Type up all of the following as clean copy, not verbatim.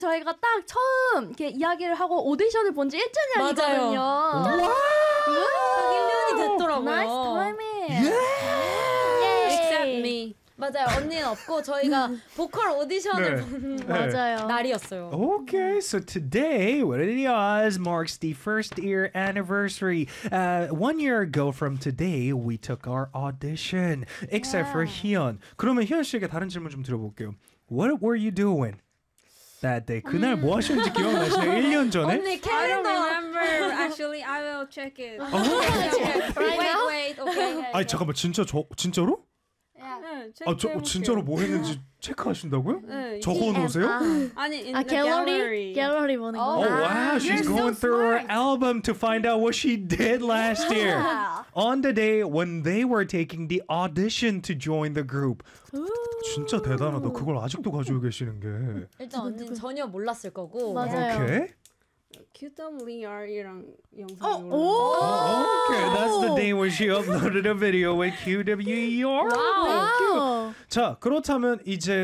저희가 딱 처음 이렇게 이야기를 하고 오디션을 본 지 1주년이거든요. 와! 1년이 됐더라고요. Nice timing. Except me. 맞아요. 언니는 없고 저희가 보컬 오디션을 본 맞아요. 날이었어요. Okay, so today, what are the odds, marks the first year anniversary. 1 year ago from today, we took our audition, except for 희연. 그러면 희연 씨에게 다른 질문 좀 드려볼게요. What were you doing that day? 그날 뭐 하셨는지 기억나시나요? 1년 전에? 언니 I don't 캘린더. remember. Actually, I will check it. Wait, okay. 아니 잠깐만 진짜로? 네, 아, 체크해볼게요. 진짜로 뭐 했는지 체크하신다고요? 네, 적어놓으세요? 아니, in 아 the gallery. 갤러리 보는 거. Oh wow, she's going through her album to find out what she did last year. On the day when they were taking the audition to join the group. 진짜 대단하다. 그걸 아직도 가지고 계시는 게. 일단 언니는 전혀 몰랐을 거고. 맞아요. Okay. 큐덤 리알이랑 영상이 Okay, that's the day when she uploaded a video with QWER. 와우. 자, 그렇다면 이제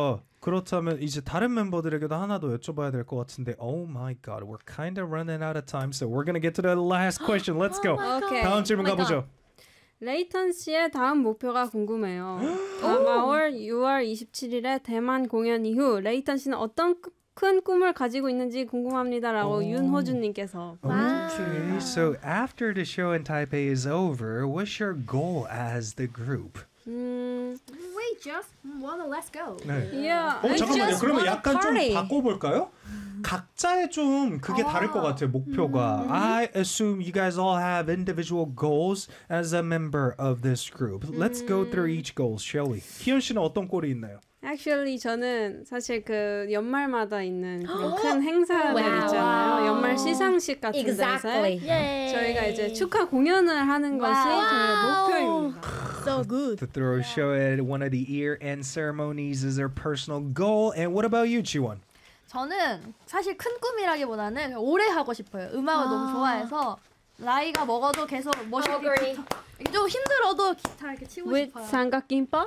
다른 멤버들에게도 하나 더 여쭤봐야 될 것 같은데. Oh my god, we're kind of running out of time, so we're gonna get to the last question. Let's go. 오케이. 다음 질문 가보죠. 레이턴 씨의 다음 목표가 궁금해요. 다음 6월 27일에 대만 공연 이후 레이턴 씨는 어떤 큰 꿈을 가지고 있는지 궁금합니다라고 윤호준님께서. Okay, so after the show in Taipei is over, what's your goal as the group? We just wanna let's go. 네. Yeah. 잠깐만요. just 그러면 wanna 약간 party. 좀 바꿔볼까요? 각자의 좀 그게 다를 것 같아요. 목표가. I assume you guys all have individual goals as a member of this group. Let's go through each goal, shall we? 희연 씨는 어떤 꼴이 있나요? Actually 저는 사실 그 연말마다 있는 그런 큰 행사들 있잖아요. 연말 시상식 같은 Exactly. 데서 저희가 이제 축하 공연을 하는 것이 저희 목표입니다. So good. To throw a show at one of the year-end ceremonies is their personal goal. And what about you, Jiwon? 저는 사실 큰 꿈이라기보다는 오래 하고 싶어요. 음악을 너무 좋아해서 나이가 먹어도 계속 멋있게 기타, 좀 힘들어도 기타 이렇게 치고 With 싶어요. 삼각김밥?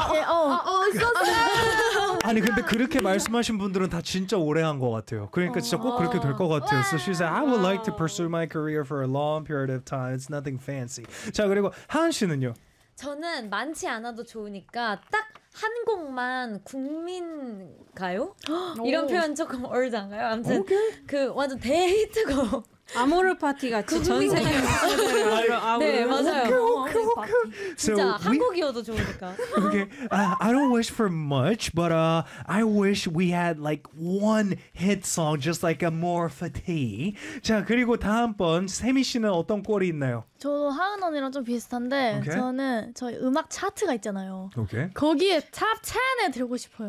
아니 근데 그렇게 말씀하신 분들은 다 진짜 오래 한 것 같아요. 그러니까 진짜 꼭 그렇게 될 것 같아요. So she said, I would like to pursue my career for a long period of time. It's nothing fancy. 자 그리고 하은 씨는요? 저는 많지 않아도 좋으니까 딱 한 곡만 국민 가요? 이런 표현 조금 올드한가요? 아무튼 그 완전 대히트곡. 아모르 파티 같이 전 세계 네 맞아요. So 진짜 한 we, 곡이어도 좋으니까. okay, I don't wish for much, but I wish we had like one hit song, just like a more fatigue. 자 그리고 다음번 세미 씨는 어떤 꼴이 있나요? 저도 하은 언니랑 좀 비슷한데 오케이. 저는 저희 음악 차트가 있잖아요. Okay. 거기에 탑 10에 들고 싶어요.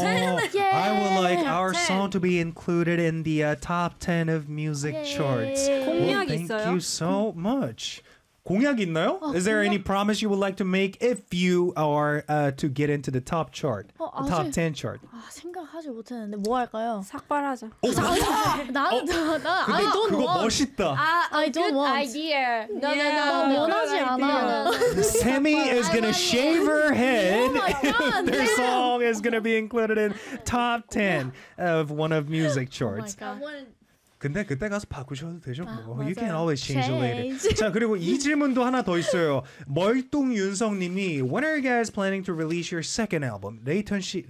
I would like our song to be included in the top 10 of music charts. 공약 Thank 있어요? you so much. 공약 있나요? Is there any promise you would like to make if you are to get into the top chart, the top 아직- 10 chart? 아, 생각하지 못했는데 뭐 할까요? 삭발하자. 나는 근데 그거 멋있다. I don't want. idea. No, 나 원하지 않아. Sammy is gonna shave her head. God, Their song is gonna be included in top 10 of one of music Oh my charts. God. 근데 그때 가서 바꾸셔도 되죠. 뭐. You 맞아요. can always change it later. Change. 자 그리고 이 질문도 하나 더 있어요. 멀뚱윤성님이 When are you guys planning to release your second album? 레이탄 씨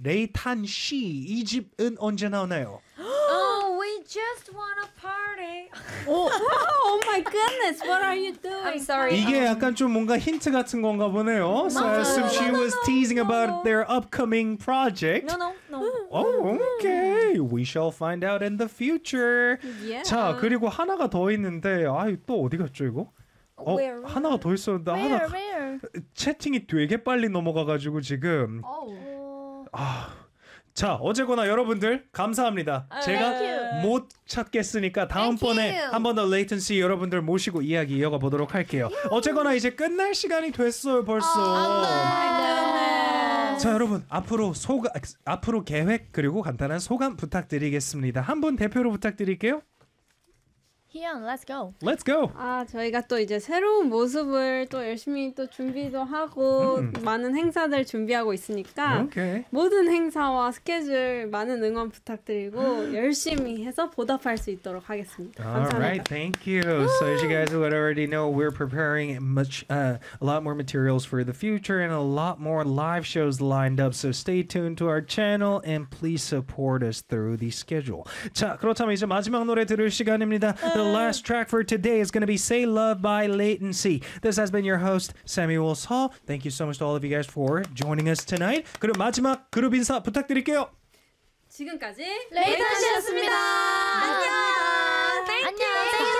이 집은 언제 나오나요? Oh, we just wanna party. Oh my goodness, what are you doing? I'm sorry. 이게 약간 좀 뭔가 힌트 같은 건가 보네요. So I assume she was teasing about their upcoming project. No. Oh, okay. We shall find out in the future. Yeah. 자 그리고 하나가 더 있는데 또 어디 갔죠 이거? Where? 하나가 더 있었는데 하나 Where? 채팅이 되게 빨리 넘어가가지고 지금 자 어제거나 여러분들 감사합니다. 제가 못 찾겠으니까 다음번에 한 번 더 레이턴씨 여러분들 모시고 이야기 이어가 보도록 할게요. 어제거나 이제 끝날 시간이 됐어요 벌써. 자 여러분 앞으로 계획 그리고 간단한 소감 부탁드리겠습니다. 한 분 대표로 부탁드릴게요. 희연, let's go. Let's go. 아, 저희가 또 이제 새로운 모습을 또 열심히 또 준비도 하고 많은 행사들 준비하고 있으니까 Okay. 모든 행사와 스케줄 많은 응원 부탁드리고 열심히 해서 보답할 수 있도록 하겠습니다. All 감사합니다. right, thank you. So as you guys would already know, we're preparing a lot more materials for the future and a lot more live shows lined up. So stay tuned to our channel and please support us through the schedule. 자, 그렇다면 이제 마지막 노래 들을 시간입니다. The last track for today is going to be Say Love by Latency. This has been your host, Samuel Saw. Thank you so much to all of you guys for joining us tonight. 그럼 마지막 그룹 인사 부탁드릴게요. 지금까지 레이턴 씨였습니다. 안녕. 안녕.